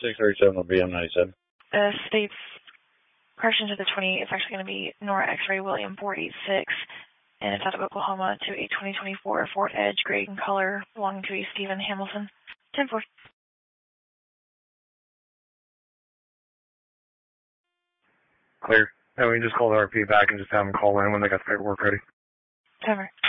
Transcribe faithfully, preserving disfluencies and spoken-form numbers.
six thirty-seven will be M ninety-seven. Uh, states correction to the twenty. It's actually going to be Nora X-ray William four eight six, and it's out of Oklahoma to a twenty twenty-four Ford Edge, grade and color, belonging to a Stephen Hamilton. ten four. Clear. And we can just call the R P back and just have them call in when they got the paperwork ready. Timer.